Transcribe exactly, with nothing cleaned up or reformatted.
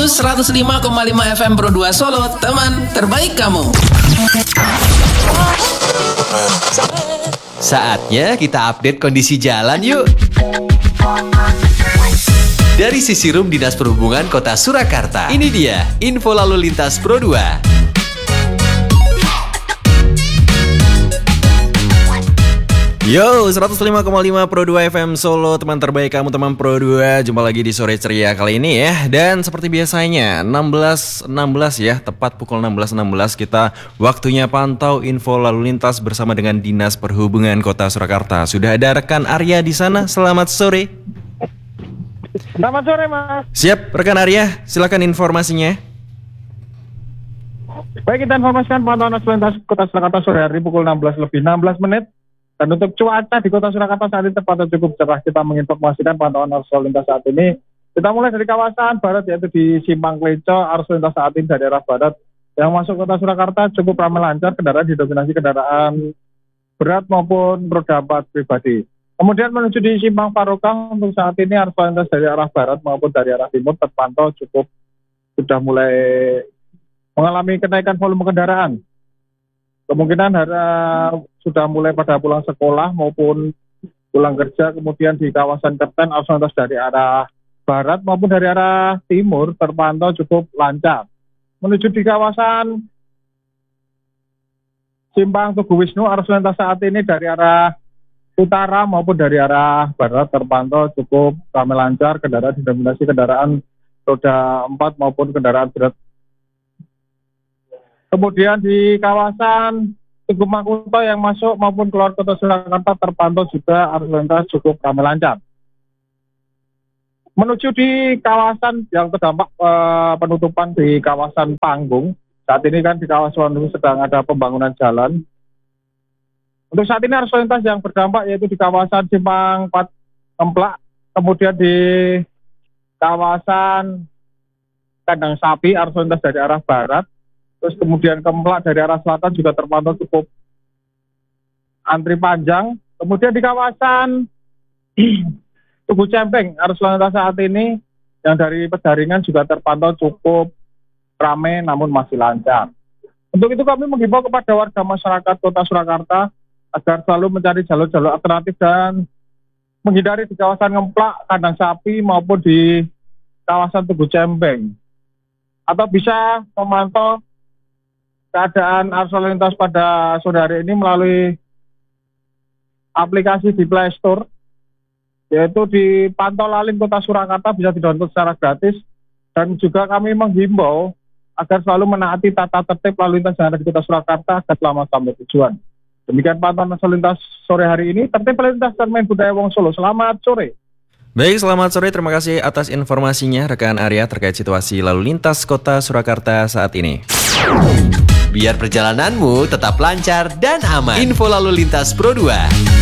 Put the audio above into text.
seratus lima koma lima F M Pro dua Solo, teman terbaik kamu. Saatnya kita update kondisi jalan yuk. Dari sisi Rum Dinas Perhubungan Kota Surakarta, ini dia info lalu lintas Pro dua. Yo, seratus lima koma lima Pro dua F M Solo, teman terbaik kamu, teman Pro dua. Jumpa lagi di sore ceria kali ini ya. Dan seperti biasanya enam belas enam belas ya, tepat pukul enam belas enam belas kita waktunya pantau info lalu lintas bersama dengan Dinas Perhubungan Kota Surakarta. Sudah ada rekan Arya di sana. Selamat sore. Selamat sore, Mas. Siap, rekan Arya, silakan informasinya. Baik, kita informasikan pantauan arus lintas Kota Surakarta sore hari pukul enam belas lebih enam belas menit. Dan untuk cuaca di Kota Surakarta saat ini terpantau cukup cerah. Kita menginformasikan pantauan arus lalu lintas saat ini. Kita mulai dari kawasan barat, yaitu di Simpang Kleco. Arus lintas saat ini dari arah barat yang masuk Kota Surakarta cukup ramai lancar. Kendaraan didominasi kendaraan berat maupun roda empat pribadi. Kemudian menuju di Simpang Farokah, untuk saat ini arus lalu lintas dari arah barat maupun dari arah timur terpantau cukup sudah mulai mengalami kenaikan volume kendaraan. Kemungkinan hari, sudah mulai pada pulang sekolah maupun pulang kerja. Kemudian di kawasan Kerten, arus lintas dari arah barat maupun dari arah timur terpantau cukup lancar. Menuju di kawasan Simpang Tugu Wisnu, arus lintas saat ini dari arah utara maupun dari arah barat terpantau cukup ramai lancar. Kendaraan didominasi kendaraan roda empat maupun kendaraan berat. Kemudian di kawasan Tugu Makuto yang masuk maupun keluar Kota Surakarta terpantau juga arus lintas cukup ramai lancar. Menuju di kawasan yang terdampak eh, penutupan di kawasan Panggung, saat ini kan di kawasan ini sedang ada pembangunan jalan. Untuk saat ini arus lintas yang berdampak yaitu di kawasan Simpang Pat Kemplak, kemudian di kawasan Kandang Sapi arus lintas dari arah barat. Terus kemudian Kemplak dari arah selatan juga terpantau cukup antri panjang. Kemudian di kawasan Tugu Cempeng, arus lalu lintas saat ini yang dari Pedaringan juga terpantau cukup ramai namun masih lancar. Untuk itu kami menghimbau kepada warga masyarakat Kota Surakarta agar selalu mencari jalur-jalur alternatif dan menghindari di kawasan Kemplak, Kandang Sapi maupun di kawasan Tugu Cempeng. Atau bisa memantau keadaan arus lalu lintas pada sore hari ini melalui aplikasi di Play Store, yaitu di Pantau Lalin Kota Surakarta, bisa di-download secara gratis. Dan juga kami menghimbau agar selalu menaati tata tertib lalu lintas yang ada di Kota Surakarta agar selamat sampai tujuan. Demikian pantauan lalu lintas sore hari ini. Tertib lalu lintas dan main budaya Wong Solo. Selamat sore. Baik, selamat sore. Terima kasih atas informasinya rekan Arya terkait situasi lalu lintas Kota Surakarta saat ini. Biar perjalananmu tetap lancar dan aman. Info lalu lintas Pro dua.